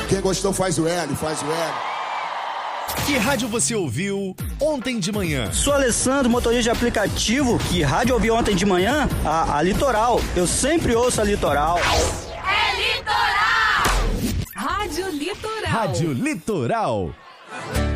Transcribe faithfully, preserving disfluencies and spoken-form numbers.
Quem gostou faz o L, faz o L. Que rádio você ouviu ontem de manhã? Sou Alessandro, motorista de aplicativo. Que rádio ouvi ontem de manhã? A, a Litoral. Eu sempre ouço a Litoral. É Litoral! Rádio Litoral. Rádio Litoral.